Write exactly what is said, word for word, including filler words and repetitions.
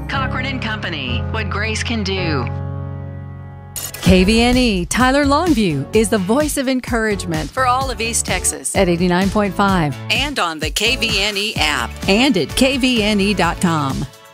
Cochran and Company, what grace can do. K V N E Tyler Longview is the voice of encouragement for all of East Texas at eighty-nine point five and on the K V N E app and at K V N E dot com.